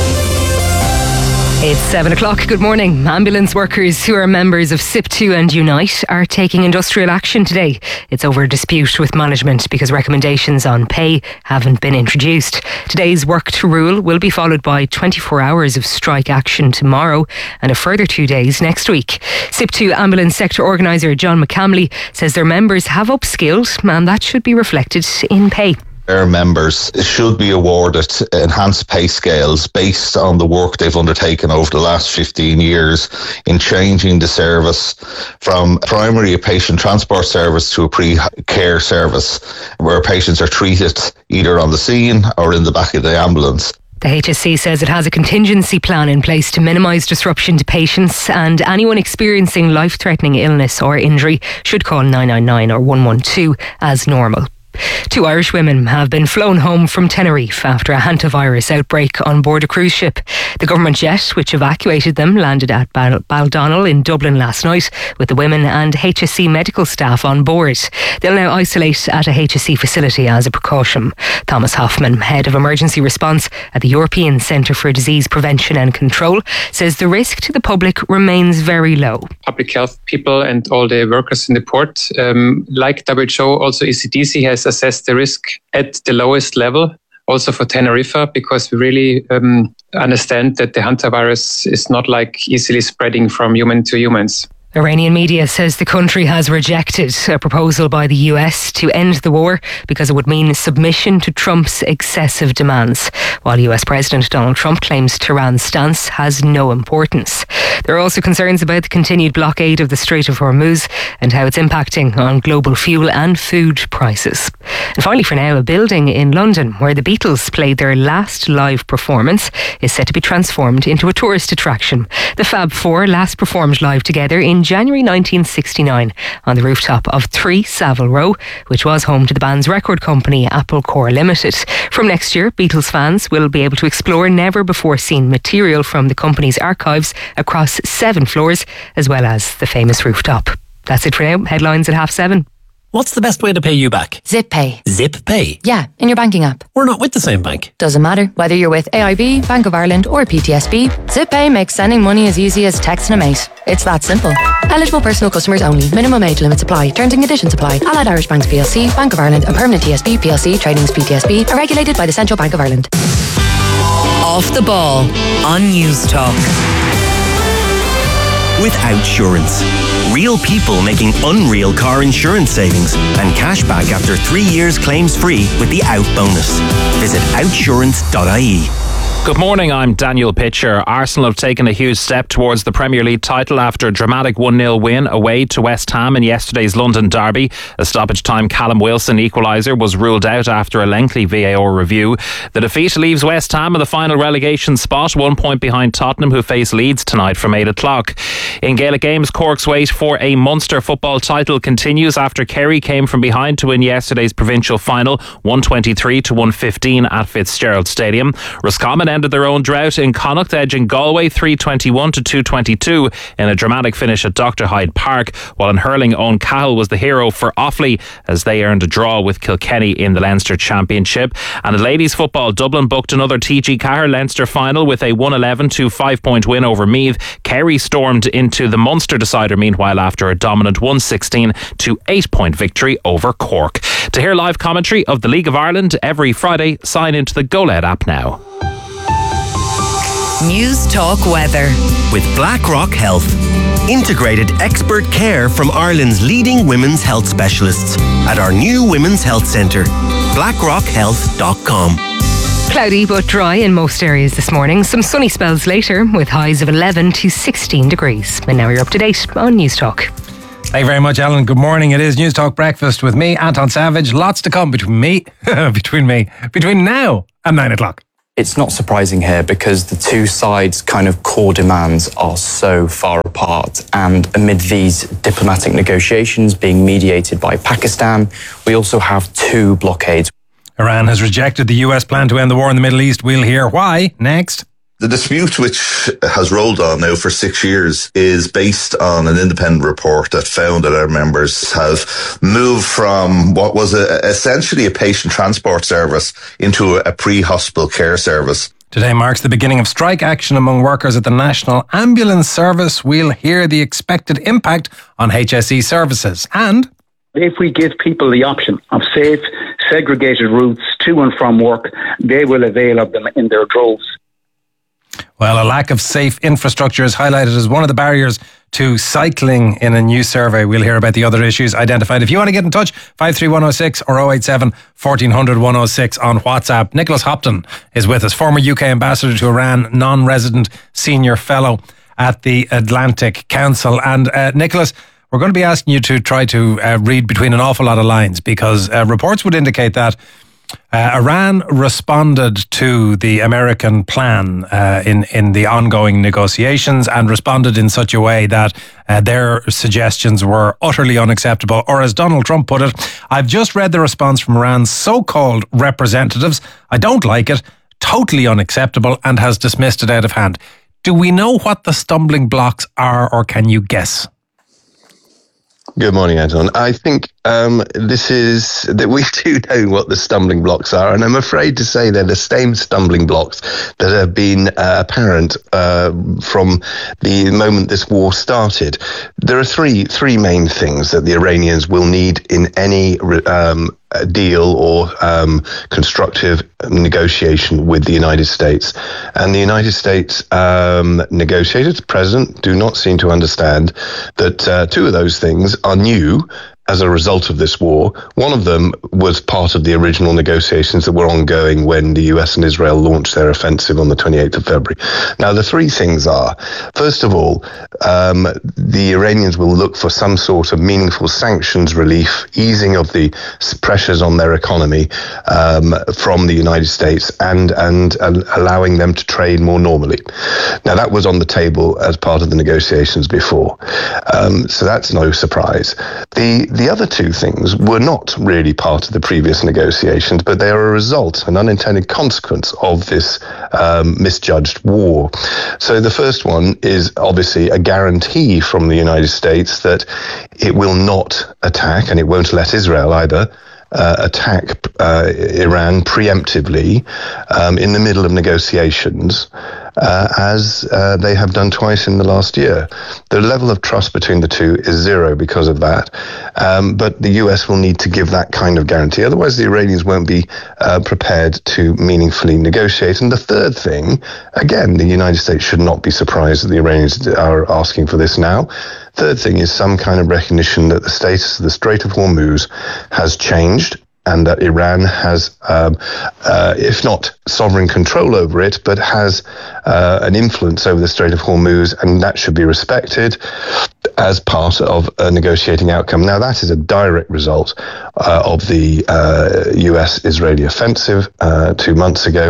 It's seven o'clock. Good morning. Ambulance workers who are members of S I P two and Unite are taking industrial action today. It's over a dispute with management because recommendations on pay haven't been introduced. Today's work to rule will be followed by twenty-four hours of strike action tomorrow and a further two days next week. S I P two ambulance sector organiser John McCamley says their members have upskilled and that should be reflected in pay. Their members should be awarded enhanced pay scales based on the work they've undertaken over the last fifteen years in changing the service from primary patient transport service to a pre-care service where patients are treated either on the scene or in the back of the ambulance. The H S C says it has a contingency plan in place to minimise disruption to patients, and anyone experiencing life-threatening illness or injury should call nine nine nine or one one two as normal. Two Irish women have been flown home from Tenerife after a hantavirus outbreak on board a cruise ship. The government jet, which evacuated them, landed at Bal- Baldonnel in Dublin last night with the women and H S C medical staff on board. They'll now isolate at a H S C facility as a precaution. Thomas Hoffman, head of emergency response at the European Centre for Disease Prevention and Control, says the risk to the public remains very low. Public health people and all the workers in the port, um, like W H O, also E C D C has assessed the risk at the lowest level, also for Tenerife, because we really um, understand that the hantavirus is not like easily spreading from human to humans. Iranian media says the country has rejected a proposal by the U S to end the war because it would mean submission to Trump's excessive demands, while U S President Donald Trump claims Tehran's stance has no importance. There are also concerns about the continued blockade of the Strait of Hormuz and how it's impacting on global fuel and food prices. And finally, for now, a building in London where the Beatles played their last live performance is set to be transformed into a tourist attraction. The Fab Four last performed live together in January nineteen sixty-nine on the rooftop of three Savile Row, which was home to the band's record company Apple Corps Limited. From next year, Beatles fans will be able to explore never-before-seen material from the company's archives across seven floors, as well as the famous rooftop. That's it for now. Headlines at half seven. What's the best way to pay you back? Zip Pay. Zip Pay? Yeah, in your banking app. We're not with the same bank. Doesn't matter. Whether you're with A I B, Bank of Ireland or P T S B, Zip Pay makes sending money as easy as texting a mate. It's that simple. Eligible personal customers only. Minimum age limits apply. Terms and conditions apply. Allied Irish Banks P L C, Bank of Ireland and Permanent T S B P L C trading as P T S B are regulated by the Central Bank of Ireland. Off the ball on News Talk. With Outsurance. Real people making unreal car insurance savings and cash back after three years claims free with the Out bonus. Visit outsurance dot I E. Good morning, I'm Daniel Pitcher. Arsenal have taken a huge step towards the Premier League title after a dramatic one nil win away to West Ham in yesterday's London derby. A stoppage time Callum Wilson equaliser was ruled out after a lengthy V A R review. The defeat leaves West Ham in the final relegation spot, one point behind Tottenham, who face Leeds tonight from eight o'clock. In Gaelic games, Cork's wait for a Munster football title continues after Kerry came from behind to win yesterday's provincial final, one twenty-three to one fifteen at Fitzgerald Stadium. Roscommon ended their own drought in Connacht, edging Galway three twenty-one to two twenty-two in a dramatic finish at Doctor Hyde Park, while in hurling, Owen Cahill was the hero for Offaly as they earned a draw with Kilkenny in the Leinster Championship. And in ladies football, Dublin booked another T G Cahir Leinster final with a one eleven to five point win over Meath. Kerry stormed into the Munster decider meanwhile after a dominant one sixteen to eight point victory over Cork. To hear live commentary of the League of Ireland every Friday, sign into the GoLed app now. News Talk Weather. With BlackRock Health. Integrated expert care from Ireland's leading women's health specialists at our new Women's Health Centre. blackrock health dot com. Cloudy but dry in most areas this morning. Some sunny spells later with highs of eleven to sixteen degrees. And now you're up to date on News Talk. Thank you very much, Alan. Good morning. It is News Talk Breakfast with me, Anton Savage. Lots to come between me, between me, between now and nine o'clock. It's not surprising here because the two sides' kind of core demands are so far apart. And amid these diplomatic negotiations being mediated by Pakistan, we also have two blockades. Iran has rejected the U S plan to end the war in the Middle East. We'll hear why next. The dispute, which has rolled on now for six years, is based on an independent report that found that our members have moved from what was a, essentially a patient transport service into a pre-hospital care service. Today marks the beginning of strike action among workers at the National Ambulance Service. We'll hear the expected impact on H S E services. And if we give people the option of safe, segregated routes to and from work, they will avail of them in their droves. Well, a lack of safe infrastructure is highlighted as one of the barriers to cycling in a new survey. We'll hear about the other issues identified. If you want to get in touch, five three one oh six or oh eight seven, fourteen hundred, one oh six on WhatsApp. Nicholas Hopton is with us, former U K ambassador to Iran, non-resident senior fellow at the Atlantic Council. And uh, Nicholas, we're going to be asking you to try to uh, read between an awful lot of lines, because uh, reports would indicate that Uh, Iran responded to the American plan uh, in, in the ongoing negotiations, and responded in such a way that uh, their suggestions were utterly unacceptable. Or as Donald Trump put it, I've just read the response from Iran's so-called representatives. I don't like it, totally unacceptable, and has dismissed it out of hand. Do we know what the stumbling blocks are, or can you guess? Good morning, Anton. I think um, this is that we do know what the stumbling blocks are, and I'm afraid to say they're the same stumbling blocks that have been uh, apparent uh, from the moment this war started. There are three three main things that the Iranians will need in any um, deal or um, constructive negotiation with the United States. And the United States um, negotiators, the president, do not seem to understand that uh, two of those things are new as a result of this war. One of them was part of the original negotiations that were ongoing when the U S and Israel launched their offensive on the twenty-eighth of February. Now, the three things are, first of all, um, the Iranians will look for some sort of meaningful sanctions relief, easing of the pressures on their economy um, from the United States, and, and and allowing them to trade more normally. Now, that was on the table as part of the negotiations before. Um, so that's no surprise. The The other two things were not really part of the previous negotiations, but they are a result, an unintended consequence of this um, misjudged war. So the first one is obviously a guarantee from the United States that it will not attack, and it won't let Israel either, Uh, attack uh, Iran preemptively um, in the middle of negotiations, uh, as uh, they have done twice in the last year. The level of trust between the two is zero because of that, um, but the U S will need to give that kind of guarantee. Otherwise, the Iranians won't be uh, prepared to meaningfully negotiate. And the third thing, again, the United States should not be surprised that the Iranians are asking for this now. Third thing is some kind of recognition that the status of the Strait of Hormuz has changed, and that Iran has, um, uh, if not sovereign control over it, but has uh, an influence over the Strait of Hormuz, and that should be respected as part of a negotiating outcome. Now, that is a direct result uh, of the uh, U S Israeli offensive uh, two months ago,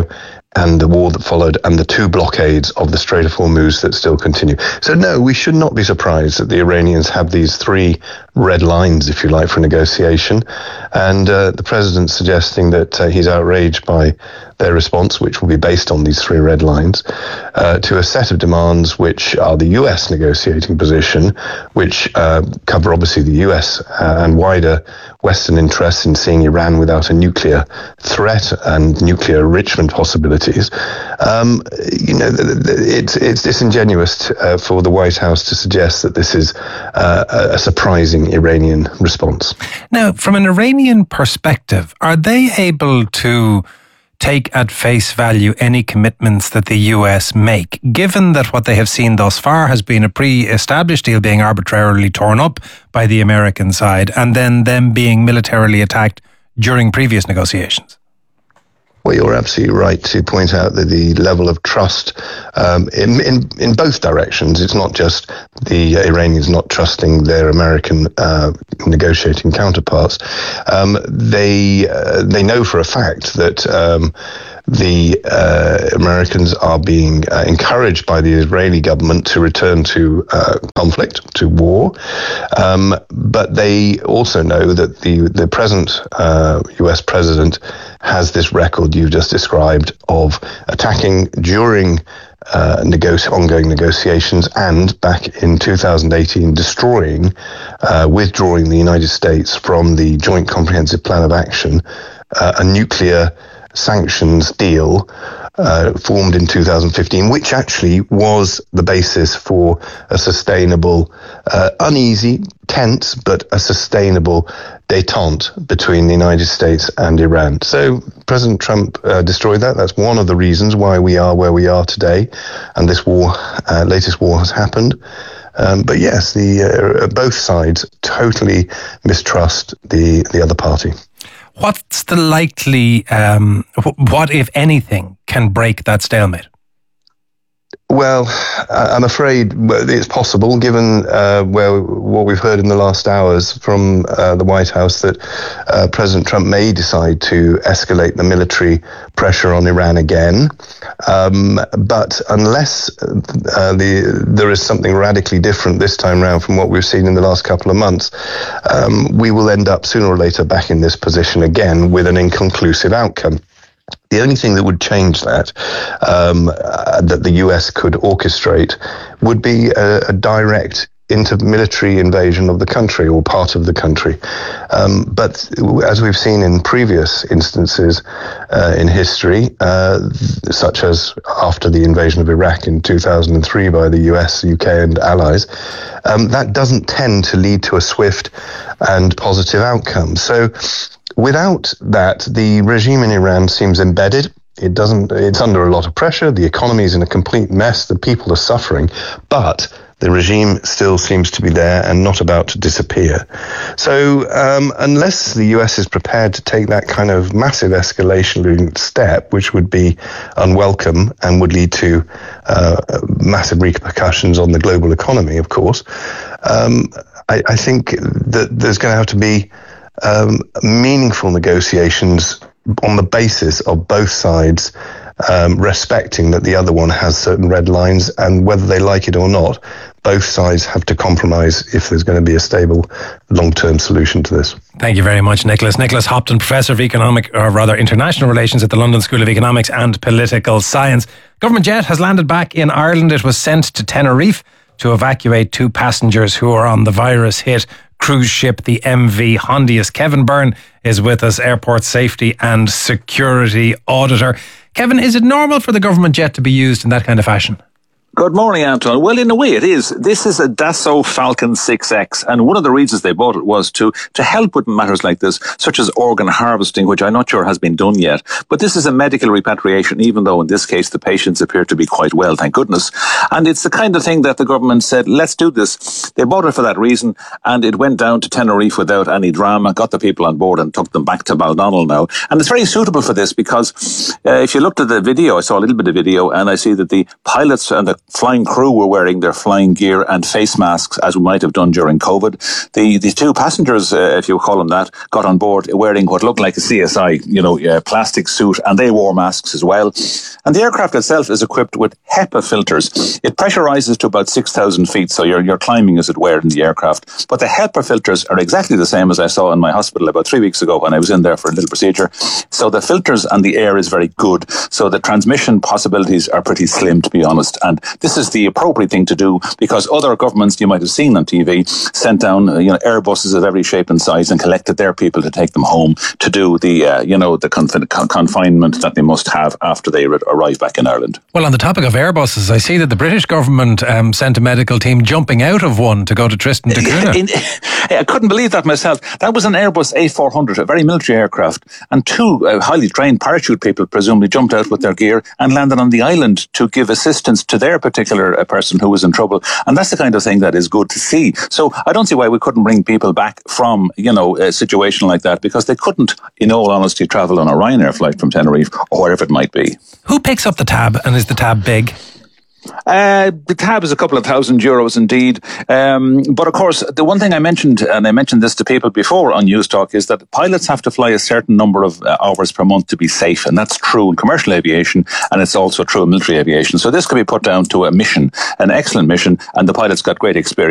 and the war that followed, and the two blockades of the Strait of Hormuz that still continue. So no, we should not be surprised that the Iranians have these three red lines, if you like, for negotiation. And uh, the president's suggesting that uh, he's outraged by their response, which will be based on these three red lines, uh, to a set of demands which are the U S negotiating position, which uh, cover obviously the U S uh, and wider Western interests in seeing Iran without a nuclear threat and nuclear enrichment possibilities. Um, you know, it's it's disingenuous uh, for the White House to suggest that this is uh, a surprising Iranian response. Now, from an Iranian perspective, are they able to take at face value any commitments that the U S make, given that what they have seen thus far has been a pre-established deal being arbitrarily torn up by the American side and then them being militarily attacked during previous negotiations? Well, you're absolutely right to point out that the level of trust um, in, in in both directions. It's not just the Iranians not trusting their American uh, negotiating counterparts. Um, they uh, they know for a fact that um, the uh, Americans are being uh, encouraged by the Israeli government to return to uh, conflict, to war. Um, but they also know that the the present uh, U S president has this record you've just described of attacking during uh, nego- ongoing negotiations and back in two thousand eighteen destroying, uh, withdrawing the United States from the Joint Comprehensive Plan of Action, uh, a nuclear sanctions deal uh, formed in two thousand fifteen, which actually was the basis for a sustainable, uh, uneasy, tense, but a sustainable détente between the United States and Iran. So President Trump uh, destroyed that. That's one of the reasons why we are where we are today, and this war, uh, latest war, has happened. Um, but yes, the uh, both sides totally mistrust the the other party. What's the likely, um, what if anything can break that stalemate? Well, I'm afraid it's possible, given uh, where what we've heard in the last hours from uh, the White House, that uh, President Trump may decide to escalate the military pressure on Iran again. Um, but unless uh, the there is something radically different this time round from what we've seen in the last couple of months, um, we will end up sooner or later back in this position again with an inconclusive outcome. The only thing that would change that, um, uh, that the U S could orchestrate, would be a, a direct inter-military invasion of the country or part of the country. Um, but as we've seen in previous instances uh, in history, uh, such as after the invasion of Iraq in two thousand three by the U S, U K and allies, um, that doesn't tend to lead to a swift and positive outcome. So without that, the regime in Iran seems embedded. It doesn't, it's under a lot of pressure. The economy is in a complete mess. The people are suffering, but the regime still seems to be there and not about to disappear. So um, unless the U S is prepared to take that kind of massive escalation step, which would be unwelcome and would lead to uh, massive repercussions on the global economy, of course, um, I, I think that there's going to have to be um, meaningful negotiations on the basis of both sides um, respecting that the other one has certain red lines, and whether they like it or not, both sides have to compromise if there's going to be a stable long-term solution to this. Thank you very much, Nicholas. Nicholas Hopton, Professor of Economic, or rather International Relations at the London School of Economics and Political Science. Government jet has landed back in Ireland. It was sent to Tenerife to evacuate two passengers who are on the virus-hit cruise ship, the M V Hondius. Kevin Byrne is with us, Airport Safety and Security Auditor. Kevin, is it normal for the government jet to be used in that kind of fashion? Good morning, Anton. Well, in a way it is. This is a Dassault Falcon six X, and one of the reasons they bought it was to, to help with matters like this, such as organ harvesting, which I'm not sure has been done yet. But this is a medical repatriation, even though in this case the patients appear to be quite well, thank goodness. And it's the kind of thing that the government said, let's do this. They bought it for that reason, and it went down to Tenerife without any drama, got the people on board and took them back to Baldonnel now. And it's very suitable for this because uh, if you looked at the video, I saw a little bit of video, and I see that the pilots and the flying crew were wearing their flying gear and face masks, as we might have done during COVID. The the two passengers, uh, if you call them that, got on board wearing what looked like a C S I, you know, uh, plastic suit, and they wore masks as well. And the aircraft itself is equipped with HEPA filters. It pressurizes to about six thousand feet, so you're, you're climbing, as it were, in the aircraft. But the HEPA filters are exactly the same as I saw in my hospital about three weeks ago when I was in there for a little procedure. So the filters and the air is very good. So the transmission possibilities are pretty slim, to be honest. And this is the appropriate thing to do, because other governments you might have seen on T V sent down, uh, you know, Airbuses of every shape and size and collected their people to take them home to do the, uh, you know, the conf- con- confinement that they must have after they arrive back in Ireland. Well, on the topic of Airbuses, I see that the British government um, sent a medical team jumping out of one to go to Tristan da Cunha. In, I couldn't believe that myself. That was an Airbus A four hundred, a very military aircraft, and two uh, highly trained parachute people presumably jumped out with their gear and landed on the island to give assistance to their particular uh, person who was in trouble. And that's the kind of thing that is good to see. So I don't see why we couldn't bring people back from, you know, a situation like that, because they couldn't, in all honesty, travel on a Ryanair flight from Tenerife or wherever it might be. Who picks up the tab, and is the tab big? Uh, the tab is a couple of thousand euros indeed. Um, but of course, the one thing I mentioned, and I mentioned this to people before on News Talk, is that pilots have to fly a certain number of uh, hours per month to be safe. And that's true in commercial aviation, and it's also true in military aviation. So this could be put down to a mission, an excellent mission, and the pilots got great experience.